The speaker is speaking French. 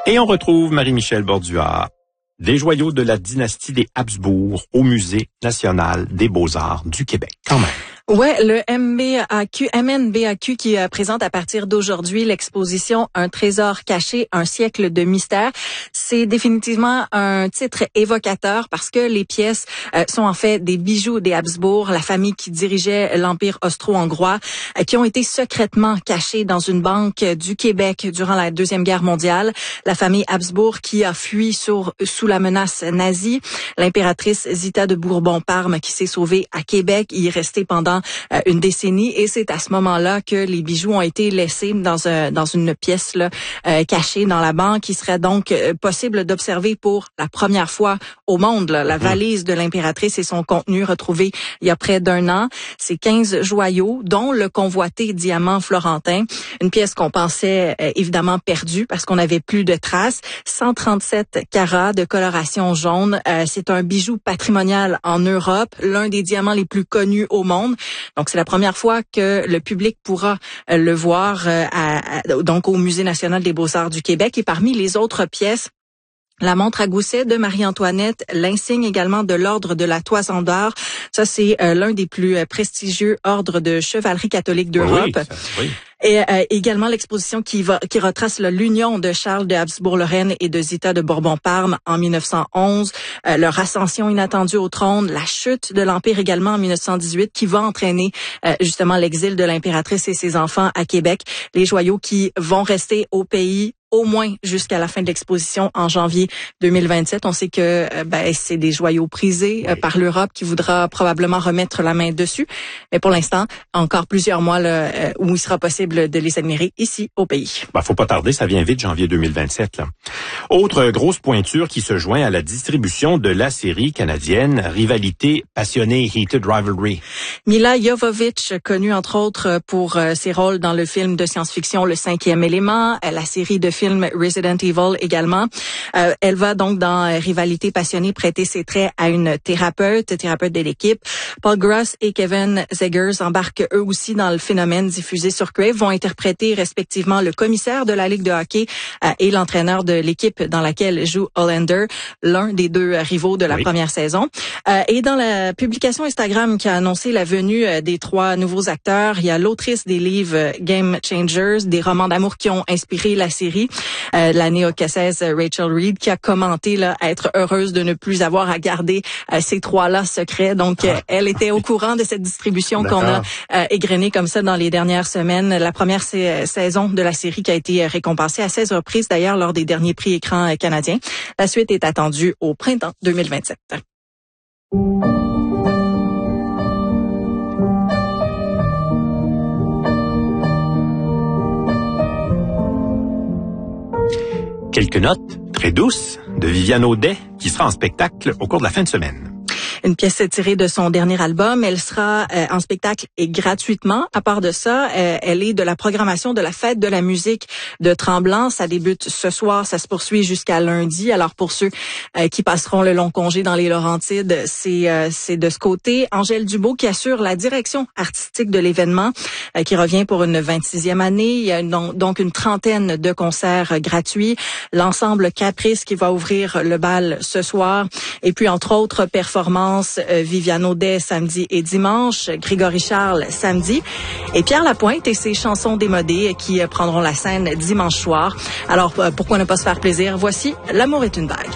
Et on retrouve Marie-Michel Borduas, des joyaux de la dynastie des Habsbourg au Musée national des beaux-arts du Québec. Quand même. Ouais, le MNBAQ qui présente à partir d'aujourd'hui l'exposition Un trésor caché, un siècle de mystère. C'est définitivement un titre évocateur parce que les pièces sont en fait des bijoux des Habsbourg, la famille qui dirigeait l'Empire austro-hongrois, qui ont été secrètement cachés dans une banque du Québec durant la Deuxième Guerre mondiale. La famille Habsbourg qui a fui sous la menace nazie. L'impératrice Zita de Bourbon-Parme qui s'est sauvée à Québec, y est restée pendant une décennie, et c'est à ce moment-là que les bijoux ont été laissés dans une pièce là, cachée dans la banque, qui serait donc possible d'observer pour la première fois au monde là, la valise de l'impératrice et son contenu retrouvé il y a près d'un an. C'est 15 joyaux, dont le convoité diamant florentin, une pièce qu'on pensait évidemment perdue parce qu'on n'avait plus de traces. 137 carats de coloration jaune. C'est un bijou patrimonial en Europe, l'un des diamants les plus connus au monde. Donc, c'est la première fois que le public pourra le voir donc au Musée national des beaux-arts du Québec. Et parmi les autres pièces, la montre à gousset de Marie-Antoinette, l'insigne également de l'ordre de la Toison d'Or. Ça, c'est l'un des plus prestigieux ordres de chevalerie catholique d'Europe. Oui. Et également l'exposition qui retrace l'union de Charles de Habsbourg-Lorraine et de Zita de Bourbon-Parme en 1911, leur ascension inattendue au trône, la chute de l'Empire également en 1918 qui va entraîner justement l'exil de l'impératrice et ses enfants à Québec. Les joyaux qui vont rester au pays au moins jusqu'à la fin de l'exposition en janvier 2027. On sait que c'est des joyaux prisés par l'Europe qui voudra probablement remettre la main dessus. Mais pour l'instant, encore plusieurs mois là, où il sera possible de les admirer ici au pays. Faut pas tarder, ça vient vite, janvier 2027. Là. Autre grosse pointure qui se joint à la distribution de la série canadienne Rivalité passionnée, Heated Rivalry. Mila Jovovich, connue entre autres pour ses rôles dans le film de science-fiction Le Cinquième élément, la série de films Resident Evil également. Elle va donc dans Rivalité passionnée prêter ses traits à une thérapeute de l'équipe. Paul Gross et Kevin Zegers embarquent eux aussi dans le phénomène diffusé sur Crave, vont interpréter respectivement le commissaire de la Ligue de hockey et l'entraîneur de l'équipe dans laquelle joue Hollander, l'un des deux rivaux de la première saison. Et dans la publication Instagram qui a annoncé la venue des 3 nouveaux acteurs, il y a l'autrice des livres Game Changers, des romans d'amour qui ont inspiré la série, la néo-écossaise Rachel Reed, qui a commenté là, être heureuse de ne plus avoir à garder ces 3-là secrets. Donc, elle était au courant de cette distribution qu'on a égrenée comme ça dans les dernières semaines. La première saison de la série qui a été récompensée à 16 reprises d'ailleurs lors des derniers prix écrans canadiens. La suite est attendue au printemps 2027. Quelques notes très douces de Viviane Audet qui sera en spectacle au cours de la fin de semaine. Une pièce tirée de son dernier album. Elle sera en spectacle et gratuitement. À part de ça, elle est de la programmation de la Fête de la musique de Tremblant. Ça débute ce soir, ça se poursuit jusqu'à lundi. Alors pour ceux qui passeront le long congé dans les Laurentides, c'est de ce côté. Angèle Dubois qui assure la direction artistique de l'événement, qui revient pour une 26e année. Il y a donc une trentaine de concerts gratuits. L'ensemble Caprice qui va ouvrir le bal ce soir. Et puis entre autres performances, Viviane Audet samedi et dimanche, Grégory Charles samedi, et Pierre Lapointe et ses chansons démodées qui prendront la scène dimanche soir. Alors pourquoi ne pas se faire plaisir? Voici L'amour est une vague.